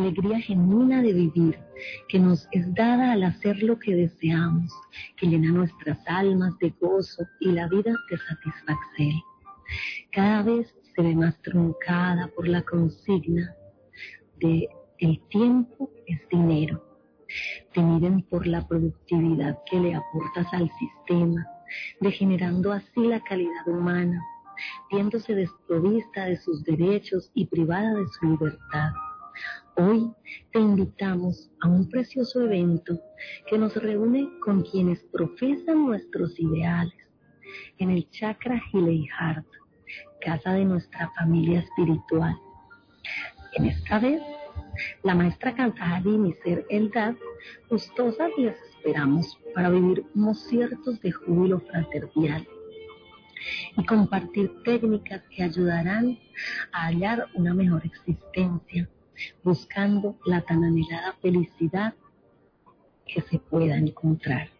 alegría genuina de vivir, que nos es dada al hacer lo que deseamos, que llena nuestras almas de gozo y la vida de satisfacción. Cada vez se ve más truncada por la consigna de el tiempo es dinero. Te miden por la productividad que le aportas al sistema, degenerando así la calidad humana, viéndose desprovista de sus derechos y privada de su libertad. Hoy te invitamos a un precioso evento que nos reúne con quienes profesan nuestros ideales en el Chakra Healing Heart, casa de nuestra familia espiritual. En esta vez, la maestra Kanzahari y Miser Eldad, gustosas les esperamos para vivir conciertos de júbilo fraternal y compartir técnicas que ayudarán a hallar una mejor existencia, buscando la tan anhelada felicidad que se pueda encontrar.